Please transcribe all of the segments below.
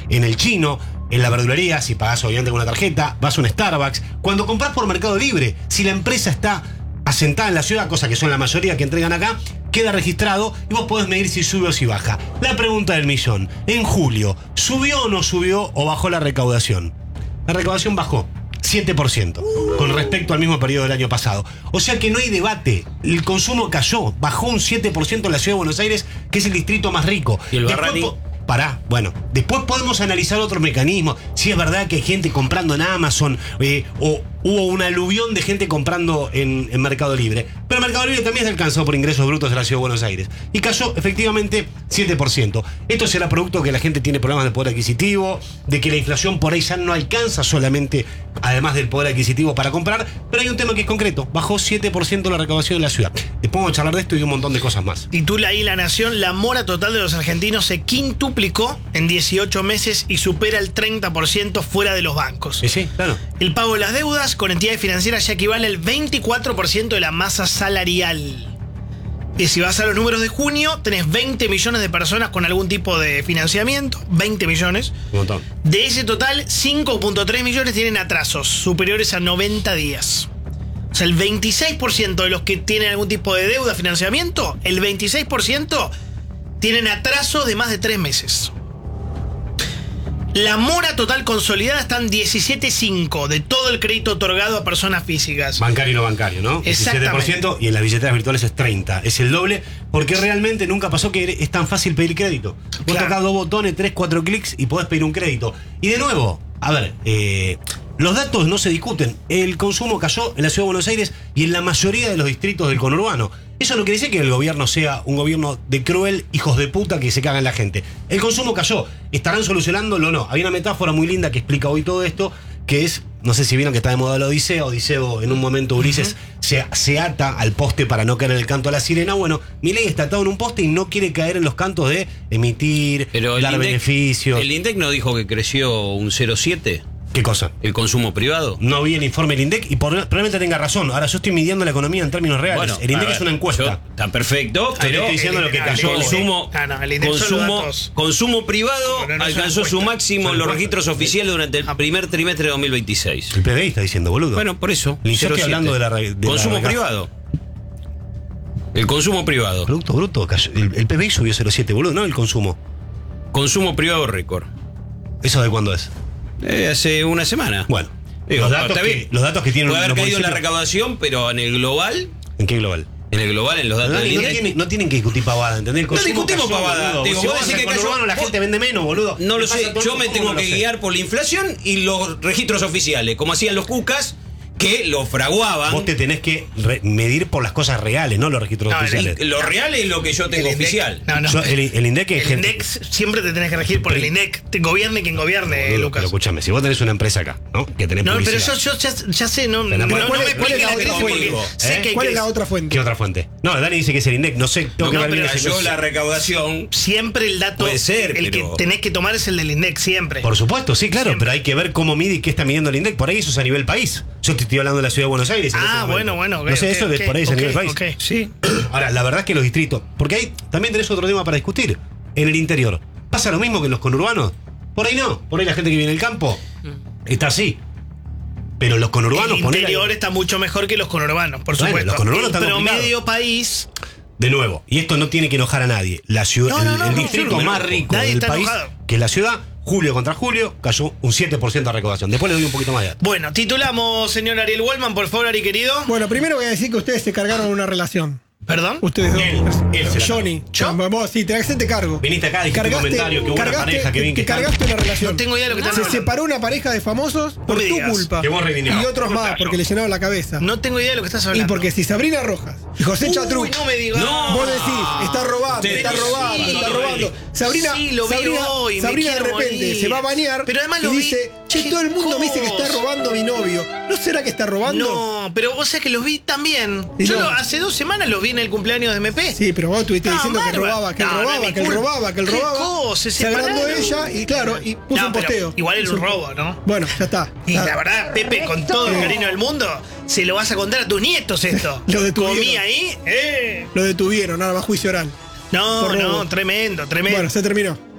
en el chino, en la verdulería, si pagás obviamente con una tarjeta, vas a un Starbucks. Cuando compras por Mercado Libre, si la empresa está asentada en la ciudad, cosa que son la mayoría que entregan acá, queda registrado y vos podés medir si sube o si baja. La pregunta del millón: en julio, ¿subió o no subió o bajó la recaudación? La recaudación bajó 7% con respecto al mismo periodo del año pasado. O sea que no hay debate. El consumo cayó, bajó un 7% en la ciudad de Buenos Aires, que es el distrito más rico. ¿Y el Barrani? Bueno, después podemos analizar otros mecanismos. Si es verdad que hay gente comprando en Amazon o hubo un aluvión de gente comprando en Mercado Libre. Pero Mercado Libre también se alcanzó por ingresos brutos de la Ciudad de Buenos Aires. Y cayó efectivamente 7%. Esto será producto de que la gente tiene problemas de poder adquisitivo, de que la inflación por ahí ya no alcanza solamente, además del poder adquisitivo, para comprar. Pero hay un tema que es concreto: bajó 7% la recaudación de la ciudad. Después vamos a charlar de esto y de un montón de cosas más. Titula ahí La Nación: la mora total de los argentinos se quintuplicó en 18 meses y supera el 30% fuera de los bancos. Sí, claro. El pago de las deudas con entidades financieras ya equivale al 24% de la masa salarial. Y si vas a los números de junio, tenés 20 millones de personas con algún tipo de financiamiento. 20 millones. Un montón. De ese total, 5.3 millones tienen atrasos superiores a 90 días. O sea, el 26% de los que tienen algún tipo de deuda, financiamiento, el 26% tienen atrasos de más de 3 meses. La mora total consolidada está en 17.5 de todo el crédito otorgado a personas físicas. Bancario y no bancario, ¿no? Exactamente. 17%, y en las billeteras virtuales es 30%. Es el doble, porque realmente nunca pasó que es tan fácil pedir crédito. Vos Claro. tocás 2 botones, 3, 4 clics y podés pedir un crédito. Y de nuevo, a ver, los datos no se discuten. El consumo cayó en la Ciudad de Buenos Aires y en la mayoría de los distritos del conurbano. Eso no quiere decir que el gobierno sea un gobierno de cruel hijos de puta que se cagan en la gente. El consumo cayó. ¿Estarán solucionándolo o no? Hay una metáfora muy linda que explica hoy todo esto, que es, no sé si vieron que está de moda la Odisea. Odiseo, en un momento Ulises se ata al poste para no caer en el canto a la sirena. Bueno, Milei está atado en un poste y no quiere caer en los cantos de emitir, Pero dar beneficios. ¿El INDEC no dijo que creció un 0,7%? ¿Qué cosa? ¿El consumo privado? No vi el informe del INDEC y probablemente tenga razón. Ahora yo estoy midiendo la economía en términos reales. Bueno, el INDEC a ver, es una encuesta. Está perfecto, pero estoy diciendo lo que cayó. Consumo privado Pero no es una alcanzó su encuesta. máximo en los registros oficiales durante el primer trimestre de 2026. El PBI está diciendo, boludo. Bueno, por eso. Yo estoy 0,7. hablando de la consumo privado. El consumo privado. Producto bruto cayó. El PBI subió 0,7, boludo, no el consumo. Consumo privado récord. ¿Eso de cuándo es? Hace una semana. Bueno, Digo, los datos está bien. que tienen Puede haber los caído en la municipios- recaudación, pero en el global, ¿En qué global? en los datos del INDEC. No tienen que discutir pavada, ¿entendés? El No consumo discutimos cayó, pavada. boludo. Digo, Si vos vas decís al que cayó- conurbano, la vos- gente vende menos, boludo. No lo Me pasa sé, todo el yo me tiempo, tengo ¿cómo no que lo sé? guiar por la inflación y los registros oficiales, como hacían los cucas, que lo fraguaban. Vos te tenés que medir por las cosas reales, no los registros No, oficiales. Lo real es lo que yo tengo oficial. No. El INDEC es El INDEC siempre te tenés que regir por el INDEC. Te gobierne quien gobierne, Boludo, Lucas. pero escúchame, si vos tenés una empresa acá, ¿no? Que tenés No, pero publicidad. yo ya sé, no me ¿Cuál es- expliques cuál la es la crisis otra porque fuente? sé que hay ¿Cuál que es la otra fuente? ¿Qué otra fuente? No, Dani dice que es el INDEC, no sé, tengo que No, ver bien pero ese yo cosa. la recaudación. siempre el dato Puede ser, el pero- que tenés que tomar es el del INDEC, siempre. Por supuesto, sí, claro, Siempre. pero hay que ver cómo mide y qué está midiendo el INDEC. Por ahí eso es a nivel país. Yo te estoy hablando de la Ciudad de Buenos Aires. en este momento. Bueno, No sé, eso de por ahí es a nivel país. Sí. Ahora, la verdad es que los distritos, porque ahí también tenés otro tema para discutir. En el interior, ¿pasa lo mismo que en los conurbanos? Por ahí no, por ahí la gente que vive en el campo está así. Pero los conurbanos, El ponele- interior está mucho mejor que los conurbanos, por Bueno, supuesto. los conurbanos el están promedio complicados. país. De nuevo, y esto no tiene que enojar a nadie. La ciudad, el distrito yo no me más enojo. rico Nadie del está país, enojado. que es la ciudad, julio contra julio, cayó un 7% de recaudación. Después le doy un poquito más de datos. Bueno, titulamos, señor Ariel Wallman, por favor, Ari querido. Bueno, primero voy a decir que ustedes se cargaron una relación. ¿Perdón? Ustedes dos. Él se la Johnny. ¿Yo? Vos, sí, te hacerte cargo. Viniste acá, dijiste un comentario, que hubo una pareja, que bien que te están. cargaste una relación. No tengo idea de lo que están Se hablando. separó una pareja de famosos por me tu digas. culpa. Que vos reivindicás. Y otros más, porque le llenaron la cabeza. No tengo idea de lo que estás Y hablando. porque si Sabrina Rojas y José Chatruc, no me digas. No. vos decís, está robando, Ustedes está sí, robando, sí, está sí, robando. Sabrina, Sí, lo vi hoy, me Sabrina de quiero repente morir. se va a bañar Pero además y lo vi- dice, che, Qué todo el mundo me dice que está cosa. robando mi novio. ¿No será que está robando? No, pero vos sabés que los vi también. Y Yo no. hace 2 semanas los vi en el cumpleaños de MP. Sí, pero vos estuviste diciendo que bárbaro. robaba, que él No, no es robaba, mi que él culpa. robaba, que él ¿Qué robaba. cosa? Se Se agrandó separaron. ella y claro, y puso No, un pero posteo. igual era Puso un robo, ¿no? Bueno, ya está. Y Ya. la verdad, Pepe, con todo el cariño del mundo, se lo vas a contar a tus nietos esto. Lo detuvieron. Comí ahí, Lo detuvieron, ahora va a juicio oral. No, Por robo. no, tremendo, tremendo. Bueno, se terminó.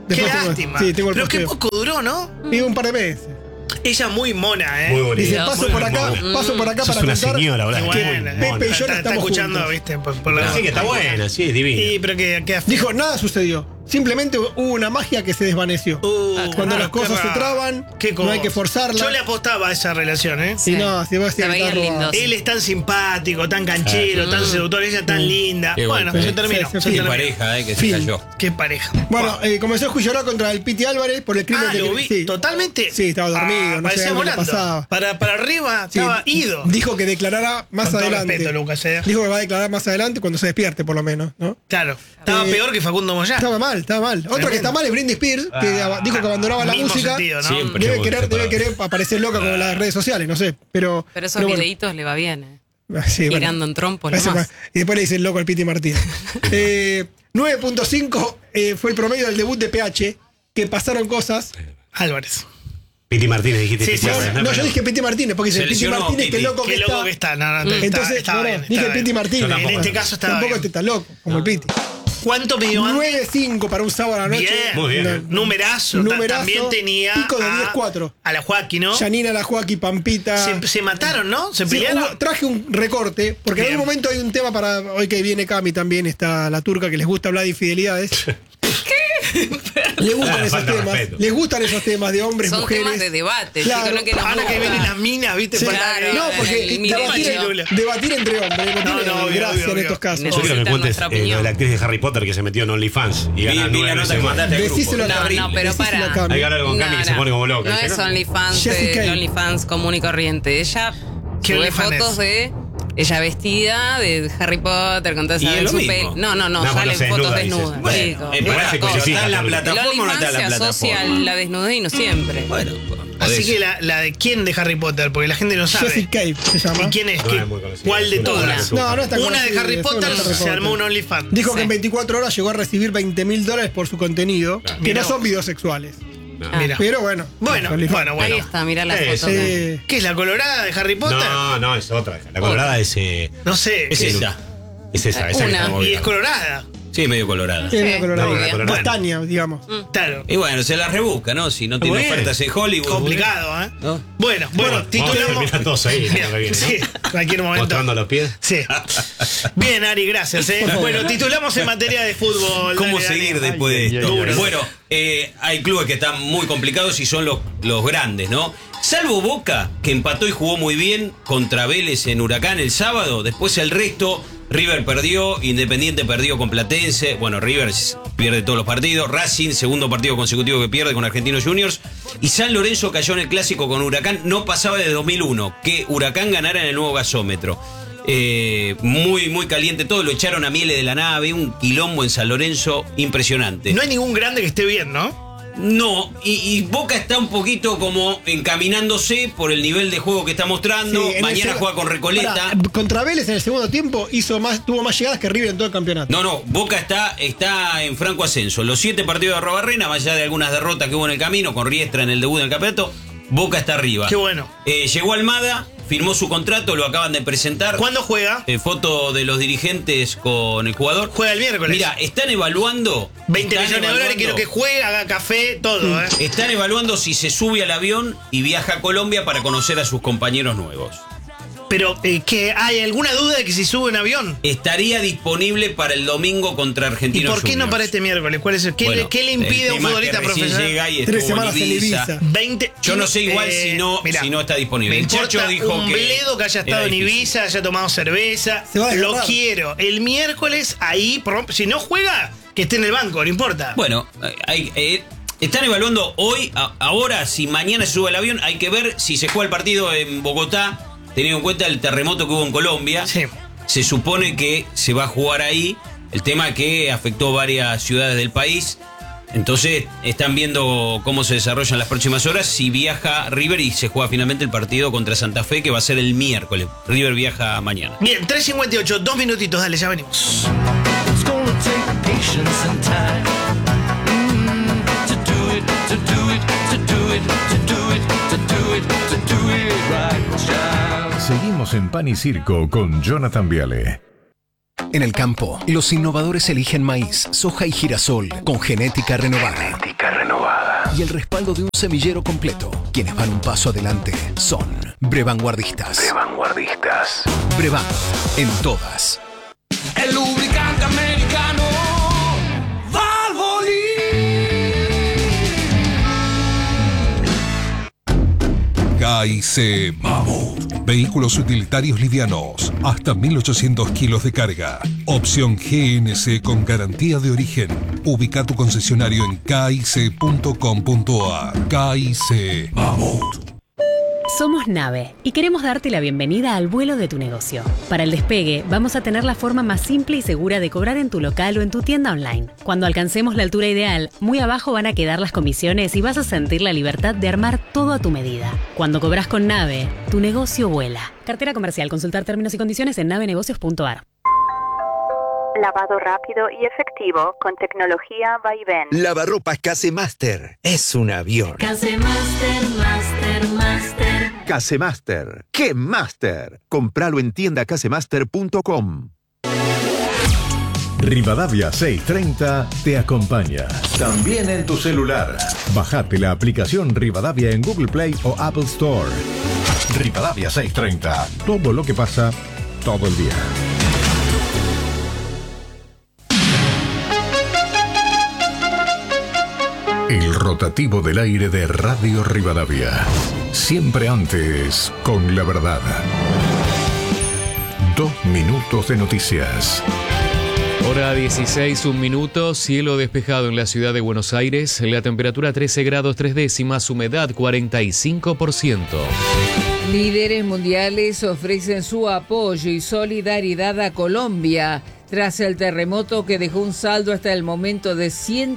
Qué Después tengo- lástima. sí, tengo el Pero qué posteo. poco duró, ¿no? Y un par de meses. Ella muy mona, Muy bonito. Dice, Sí, paso muy por acá, bonito. paso por acá Sos para una contar señora, Y ¿verdad? bueno, Qué Pepe y yo no está estamos escuchando, juntos. ¿viste? Por la Sí, que está buena, sí, es divina. Sí, pero que Dijo, nada sucedió. Simplemente hubo una magia que se desvaneció. Cuando las qué cosas se raro. traban, Qué no hay que cosa. forzarla. Yo le apostaba a esa relación, ¿eh? Y no, si vos Se decís que veían está robado. lindos. Él es tan simpático, tan canchero, tan seductor, ella tan linda. Qué Bueno, bueno. se terminó. Sí, se sí, Qué terminó. pareja, que se Fin. cayó. Qué pareja. Bueno, comenzó el juicio oral contra el Piti Álvarez por el crimen Ah, de lo vi. sí. Totalmente. Sí, estaba dormido, no sé, parecía algo le volando. pasaba. Para arriba, Sí, estaba ido. Dijo que declarará más Con todo adelante. respeto, Lucas, Dijo que va a declarar más adelante cuando se despierte, por lo menos, ¿no? Claro. Estaba peor que Facundo Moyá. Estaba mal, estaba mal. Otra que está mal es Britney Spears, que dijo que abandonaba la Mismo música. sentido, ¿no? Siempre. Debe querer aparecer loca con las redes sociales, no sé. Pero Pero bueno. videitos le va bien, Sí, bueno. Girando en trompo Parece nomás. mal. Y después le dicen loco al Piti Martínez. 9.5 fue el promedio del debut de PH, que pasaron cosas. Álvarez. Piti Martínez, dijiste. Sí, Piti sí, Álvarez, No, yo Pero- dije Piti Martínez, porque dice Se Piti lesionó, Martínez, qué Piti. loco Qué que loco está. que está. No, Entonces, estaba bueno, bien. dije estaba Piti bien. Martínez. Yo tampoco. En este caso estaba Tampoco bien. este está loco, como el Piti. ¿Cuánto midió antes? 9.5 para un sábado a la noche. Bien. Muy bien, No, ¿eh? Numerazo. Numerazo. También tenía Pico de a 10-4. A la Joaquín, ¿no? Janina, la Joaquín, Pampita. Se mataron, ¿no? Se Sí, pelearon. traje un recorte, porque en Bien. algún momento hay un tema para. Hoy que viene Cami también, está la turca que les gusta hablar de infidelidades. Les gustan esos Falta de temas. respeto. Les gustan esos temas de hombres, Son mujeres. temas de debate, Claro. chicos, no que nos Ahora que gusta. vienen las minas, ¿viste? Sí, Claro, no, porque el mini debatir, macho. debatir entre hombres no tiene obvio, gracia obvio, en estos obvio. casos. Yo quiero que me Necesitan cuentes nuestra lo de opinión. la actriz de Harry Potter que se metió en OnlyFans y gana Vi 9 la nota veces que más. mandaste al grupo. Decíselo a No, Cami. no, pero Decíselo a para. Cami. Hay que hablar con Cami que se pone como loca. No ¿sí, es OnlyFans, Jessica el Ey. OnlyFans común y corriente. Ella ¿Qué sube OnlyFans fotos es? de ella vestida de Harry Potter con toda Y esa es lo su mismo. pelo. No, No, salen bueno, se fotos desnuda, desnudas. dices. Bueno, chicos. igual Otra se cosa. cosifica ¿Está en la todo. El plataforma o no está OnlyFans en la se asocia a plataforma? la desnudez y no siempre. Bueno, Así que la de quién de Harry Potter, porque la gente no sabe. Jessica Cave se llama. ¿Y quién es? No ¿Qué- es muy conocida. ¿Cuál de Es una todas? buena No, no está Una de conocida, Harry es Potter una de Harry se armó un Potter. OnlyFans. Dijo que Sí. en 24 horas llegó a recibir $20.000 por su contenido, que Mirá. no son videos sexuales. Mira. Pero bueno. Bueno, OnlyFans. bueno, bueno. Ahí está, mira las Sí, fotos. Sí. ¿Qué es la colorada de Harry Potter? No, es otra. La colorada es. No sé. es esa. Es esa que Una. estamos Y es viendo. colorada. Sí, medio colorada. Sí, una colorada. No, la colorada. Castaña, digamos. Claro. Y bueno, se la rebusca, ¿no? Si no tiene Muy bien. ofertas en Hollywood. Complicado, ¿eh? ¿No? Bueno, Vamos a titulamos. terminar todos ahí. Bien, lo que viene, ¿no? sí, cualquier momento. Mostrando los pies. Sí. Bien, Ari, gracias. Bueno, titulamos en materia de fútbol. ¿Cómo Dale, seguir dale. después de esto? Duro. Bueno, hay clubes que están muy complicados y son los grandes, ¿no? Salvo Boca, que empató y jugó muy bien contra Vélez en Huracán el sábado. Después el resto, River perdió, Independiente perdió con Platense. Bueno, River pierde todos los partidos. Racing, segundo partido consecutivo que pierde con Argentinos Juniors. Y San Lorenzo cayó en el clásico con Huracán. No pasaba desde 2001 que Huracán ganara en el nuevo gasómetro. Muy caliente todo. Lo echaron a Miele de la nave. Un quilombo en San Lorenzo impresionante. No hay ningún grande que esté bien, ¿no? No, y Boca está un poquito como encaminándose por el nivel de juego que está mostrando. Sí, en el Mañana seg- juega con Recoleta. Pará, contra Vélez en el segundo tiempo tuvo más llegadas que River en todo el campeonato. No, Boca está en franco ascenso. Los 7 partidos de Arrobarrena, más allá de algunas derrotas que hubo en el camino, con Riestra en el debut del campeonato, Boca está arriba. Qué bueno. Llegó Almada, firmó su contrato, lo acaban de presentar. ¿Cuándo juega? Foto de los dirigentes con el jugador. Juega el miércoles. Mira, están evaluando. 20 están millones de dólares, quiero que evaluando- juegue, haga café, todo, ¿eh? Están evaluando si se sube al avión y viaja a Colombia para conocer a sus compañeros nuevos. Pero, ¿qué? ¿Hay alguna duda de que si sube un avión? Estaría disponible para el domingo contra ¿Y Argentinos por qué no Juniors. para este miércoles? ¿Cuál es el, Bueno, ¿qué le impide el a un tema es futbolista que recién profesional? llega y 3 estuvo semanas en Ibiza. 20. Yo no sé igual si no está disponible. Me El Chacho importa dijo un que bledo que haya era estado en difícil. Ibiza, haya tomado cerveza. Se va a Lo desgarrar. quiero. El miércoles, ahí, si no juega, que esté en el banco, no importa. Bueno, están evaluando hoy, ahora, si mañana se sube al avión, hay que ver si se juega el partido en Bogotá, teniendo en cuenta el terremoto que hubo en Colombia. Sí. Se supone que se va a jugar ahí. El tema que afectó varias ciudades del país. Entonces están viendo cómo se desarrollan las próximas horas. Si viaja River y se juega finalmente el partido contra Santa Fe, que va a ser el miércoles. River viaja mañana. Bien, 3:58, 2 minutitos, dale, ya venimos. It's gonna take patience and time to do it, to do it, to do it, to do it, to do it, to do it right, child. Seguimos en Pan y Circo con Jonathan Viale. En el campo, los innovadores eligen maíz, soja y girasol con genética renovada. y el respaldo de un semillero completo. Quienes van un paso adelante son Brevanguardistas. Brevan, en todas. El lubricante americano Valvoline. KIC Mammoth. Vehículos utilitarios livianos, hasta 1800 kilos de carga. Opción GNC con garantía de origen. Ubica tu concesionario en kic.com.ar. KIC Mammoth. Somos Nave y queremos darte la bienvenida al vuelo de tu negocio. Para el despegue, vamos a tener la forma más simple y segura de cobrar en tu local o en tu tienda online. Cuando alcancemos la altura ideal, muy abajo van a quedar las comisiones y vas a sentir la libertad de armar todo a tu medida. Cuando cobras con Nave, tu negocio vuela. Cartera comercial. Consultar términos y condiciones en navenegocios.ar. Lavado rápido y efectivo con tecnología Vaivén. Lavarropas Casemaster. Es un avión. Casemaster, Master. Casemaster. ¡Qué Master! Compralo en tiendacasemaster.com. Rivadavia 630 te acompaña. También en tu celular. Bajate la aplicación Rivadavia en Google Play o Apple Store. Rivadavia 630. Todo lo que pasa, todo el día. El rotativo del aire de Radio Rivadavia. Siempre antes, con la verdad. 2 minutos de noticias. Hora 16, 1 minuto, cielo despejado en la ciudad de Buenos Aires, la temperatura 13 grados 3 décimas, humedad 45%. Líderes mundiales ofrecen su apoyo y solidaridad a Colombia tras el terremoto que dejó un saldo hasta el momento de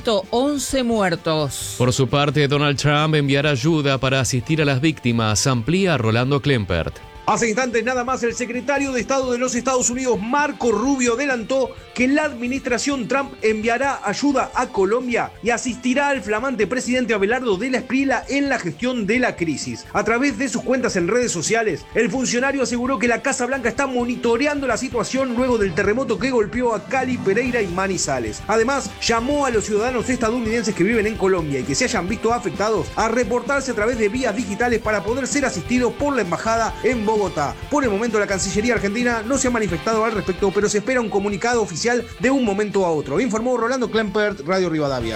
111 muertos. Por su parte, Donald Trump enviará ayuda para asistir a las víctimas, amplía Rolando Klempert. Hace instantes nada más el secretario de Estado de los Estados Unidos, Marco Rubio, adelantó que la administración Trump enviará ayuda a Colombia y asistirá al flamante presidente Abelardo de la Espriella en la gestión de la crisis. A través de sus cuentas en redes sociales, el funcionario aseguró que la Casa Blanca está monitoreando la situación luego del terremoto que golpeó a Cali, Pereira y Manizales. Además, llamó a los ciudadanos estadounidenses que viven en Colombia y que se hayan visto afectados a reportarse a través de vías digitales para poder ser asistidos por la embajada en Bogotá. Por el momento, la Cancillería Argentina no se ha manifestado al respecto, pero se espera un comunicado oficial de un momento a otro. Informó Rolando Klempert, Radio Rivadavia.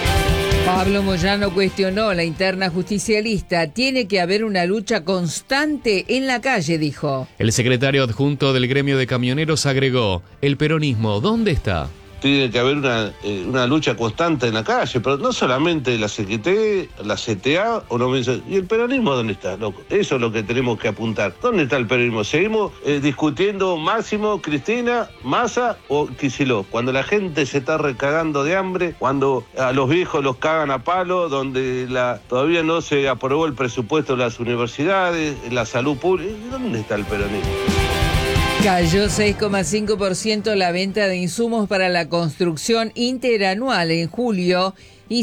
Pablo Moyano cuestionó la interna justicialista. Tiene que haber una lucha constante en la calle, dijo. El secretario adjunto del gremio de camioneros agregó: el peronismo, ¿dónde está? Tiene que haber una lucha constante en la calle, pero no solamente la CGT, la CTA, ¿y el peronismo dónde está, loco? Eso es lo que tenemos que apuntar. ¿Dónde está el peronismo? ¿Seguimos discutiendo Máximo, Cristina, Massa o Kicillof? Cuando la gente se está recagando de hambre, cuando a los viejos los cagan a palo, donde todavía no se aprobó el presupuesto de las universidades, la salud pública, ¿dónde está el peronismo? Cayó 6,5% la venta de insumos para la construcción interanual en julio y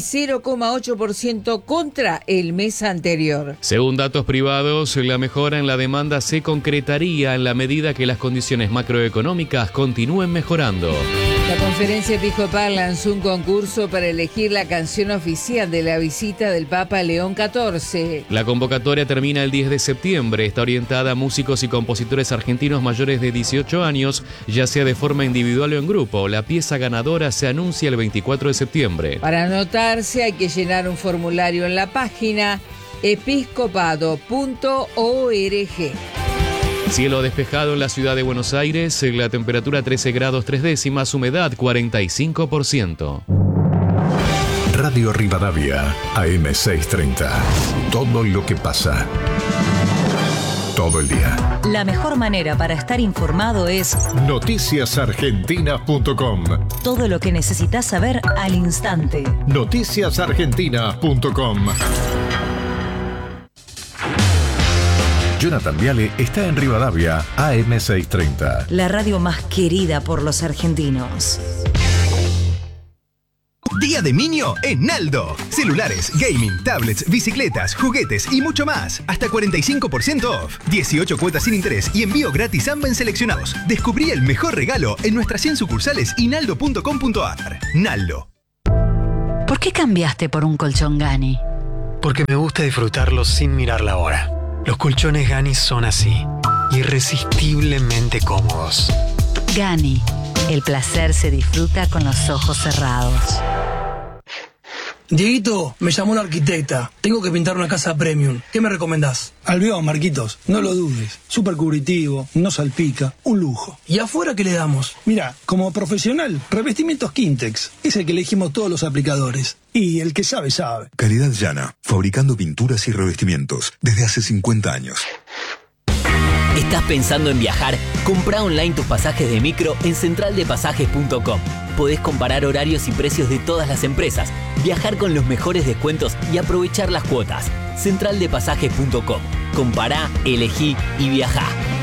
0,8% contra el mes anterior. Según datos privados, la mejora en la demanda se concretaría en la medida que las condiciones macroeconómicas continúen mejorando. La conferencia episcopal lanzó un concurso para elegir la canción oficial de la visita del Papa León XIV. La convocatoria termina el 10 de septiembre. Está orientada a músicos y compositores argentinos mayores de 18 años, ya sea de forma individual o en grupo. La pieza ganadora se anuncia el 24 de septiembre. Para anotarse hay que llenar un formulario en la página episcopado.org. Cielo despejado en la ciudad de Buenos Aires, la temperatura 13 grados 3 décimas, humedad 45%. Radio Rivadavia, AM630. Todo lo que pasa. Todo el día. La mejor manera para estar informado es noticiasargentina.com. Todo lo que necesitas saber al instante. Noticiasargentina.com. Jonathan Viale está en Rivadavia, AM630. La radio más querida por los argentinos. Día de Minio en Naldo. Celulares, gaming, tablets, bicicletas, juguetes y mucho más. Hasta 45% off. 18 cuotas sin interés y envío gratis AMBA en seleccionados. Descubrí el mejor regalo en nuestras 100 sucursales y naldo.com.ar. Naldo. ¿Por qué cambiaste por un colchón Gani? Porque me gusta disfrutarlos sin mirar la hora. Los colchones Gani son así, irresistiblemente cómodos. Gani, el placer se disfruta con los ojos cerrados. Dieguito, me llamó la arquitecta. Tengo que pintar una casa premium. ¿Qué me recomendás? Albión, Marquitos. No lo dudes. Súper cubritivo, no salpica. Un lujo. ¿Y afuera qué le damos? Mira, como profesional, revestimientos Quintex. Es el que elegimos todos los aplicadores. Y el que sabe, sabe. Calidad Llana, fabricando pinturas y revestimientos desde hace 50 años. ¿Estás pensando en viajar? Comprá online tus pasajes de micro en centraldepasajes.com. Podés comparar horarios y precios de todas las empresas, viajar con los mejores descuentos y aprovechar las cuotas. Centraldepasajes.com. Compará, elegí y viajá.